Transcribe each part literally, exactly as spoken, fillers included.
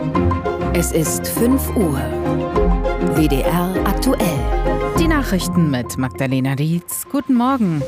Es ist fünf Uhr. W D R aktuell. Die Nachrichten mit Magdalena Dietz. Guten Morgen.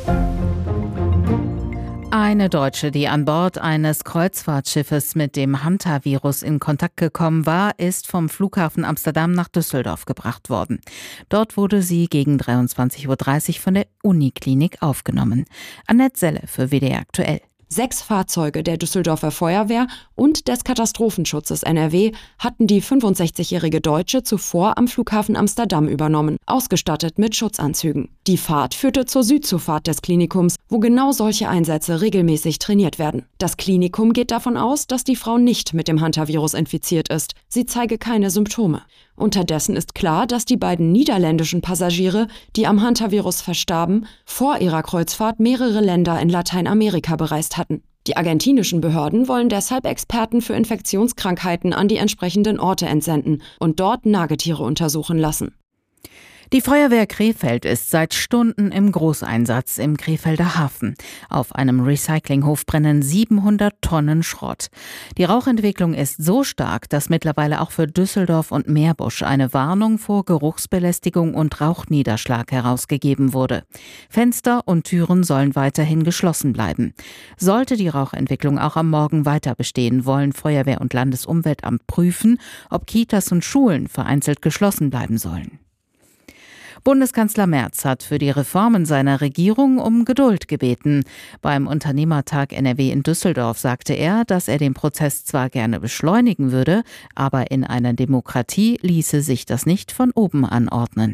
Eine Deutsche, die an Bord eines Kreuzfahrtschiffes mit dem Hantavirus in Kontakt gekommen war, ist vom Flughafen Amsterdam nach Düsseldorf gebracht worden. Dort wurde sie gegen dreiundzwanzig Uhr dreißig von der Uniklinik aufgenommen. Annette Selle für W D R aktuell. Sechs Fahrzeuge der Düsseldorfer Feuerwehr und des Katastrophenschutzes N R W hatten die fünfundsechzigjährige Deutsche zuvor am Flughafen Amsterdam übernommen, ausgestattet mit Schutzanzügen. Die Fahrt führte zur Südzufahrt des Klinikums, wo genau solche Einsätze regelmäßig trainiert werden. Das Klinikum geht davon aus, dass die Frau nicht mit dem Hantavirus infiziert ist. Sie zeige keine Symptome. Unterdessen ist klar, dass die beiden niederländischen Passagiere, die am Hantavirus verstarben, vor ihrer Kreuzfahrt mehrere Länder in Lateinamerika bereist hatten. Die argentinischen Behörden wollen deshalb Experten für Infektionskrankheiten an die entsprechenden Orte entsenden und dort Nagetiere untersuchen lassen. Die Feuerwehr Krefeld ist seit Stunden im Großeinsatz im Krefelder Hafen. Auf einem Recyclinghof brennen siebenhundert Tonnen Schrott. Die Rauchentwicklung ist so stark, dass mittlerweile auch für Düsseldorf und Meerbusch eine Warnung vor Geruchsbelästigung und Rauchniederschlag herausgegeben wurde. Fenster und Türen sollen weiterhin geschlossen bleiben. Sollte die Rauchentwicklung auch am Morgen weiter bestehen, wollen Feuerwehr und Landesumweltamt prüfen, ob Kitas und Schulen vereinzelt geschlossen bleiben sollen. Bundeskanzler Merz hat für die Reformen seiner Regierung um Geduld gebeten. Beim Unternehmertag N R W in Düsseldorf sagte er, dass er den Prozess zwar gerne beschleunigen würde, aber in einer Demokratie ließe sich das nicht von oben anordnen.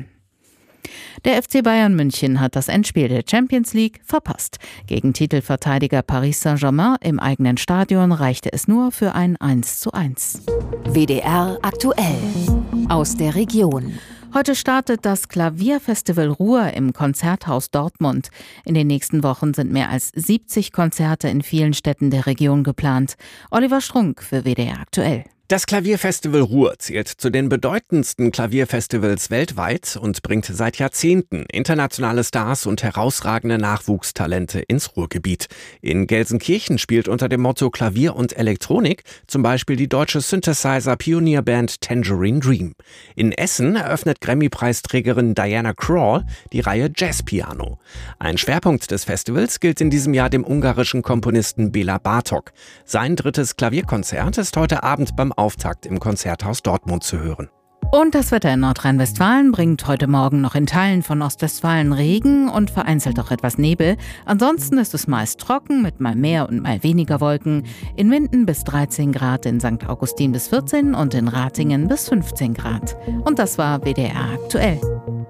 Der F C Bayern München hat das Endspiel der Champions League verpasst. Gegen Titelverteidiger Paris Saint-Germain im eigenen Stadion reichte es nur für ein eins zu eins. W D R aktuell. Aus der Region. Heute startet das Klavierfestival Ruhr im Konzerthaus Dortmund. In den nächsten Wochen sind mehr als siebzig Konzerte in vielen Städten der Region geplant. Oliver Strunk für W D R aktuell. Das Klavierfestival Ruhr zählt zu den bedeutendsten Klavierfestivals weltweit und bringt seit Jahrzehnten internationale Stars und herausragende Nachwuchstalente ins Ruhrgebiet. In Gelsenkirchen spielt unter dem Motto Klavier und Elektronik zum Beispiel die deutsche Synthesizer-Pionierband Tangerine Dream. In Essen eröffnet Grammy-Preisträgerin Diana Krall die Reihe Jazzpiano. Ein Schwerpunkt des Festivals gilt in diesem Jahr dem ungarischen Komponisten Béla Bartók. Sein drittes Klavierkonzert ist heute Abend beim Auftakt im Konzerthaus Dortmund zu hören. Und das Wetter in Nordrhein-Westfalen bringt heute Morgen noch in Teilen von Ostwestfalen Regen und vereinzelt auch etwas Nebel. Ansonsten ist es meist trocken mit mal mehr und mal weniger Wolken. In Minden bis dreizehn Grad, in Sankt Augustin bis vierzehn und in Ratingen bis fünfzehn Grad. Und das war W D R aktuell.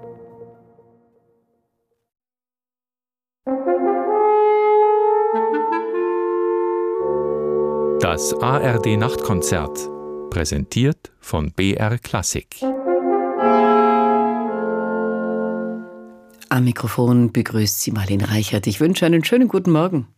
Das A R D-Nachtkonzert, präsentiert von B R Klassik. Am Mikrofon begrüßt Sie Marlene Reichert. Ich wünsche einen schönen guten Morgen.